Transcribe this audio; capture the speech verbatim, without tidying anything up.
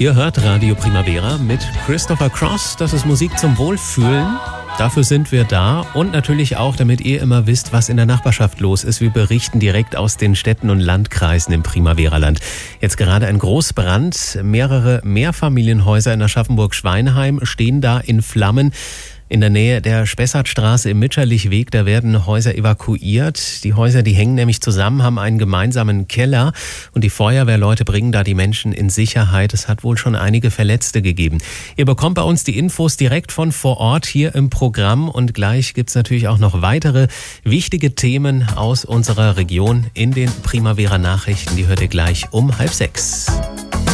Ihr hört Radio Primavera mit Christopher Cross. Das ist Musik zum Wohlfühlen. Dafür sind wir da und natürlich auch, damit ihr immer wisst, was in der Nachbarschaft los ist. Wir berichten direkt aus den Städten und Landkreisen im Primavera-Land. Jetzt gerade ein Großbrand. Mehrere Mehrfamilienhäuser in Aschaffenburg-Schweinheim stehen da in Flammen. In der Nähe der Spessartstraße im Mitscherlichweg, da werden Häuser evakuiert. Die Häuser, die hängen nämlich zusammen, haben einen gemeinsamen Keller und die Feuerwehrleute bringen da die Menschen in Sicherheit. Es hat wohl schon einige Verletzte gegeben. Ihr bekommt bei uns die Infos direkt von vor Ort hier im Programm und gleich gibt's natürlich auch noch weitere wichtige Themen aus unserer Region in den Primavera Nachrichten. Die hört ihr gleich um halb sechs.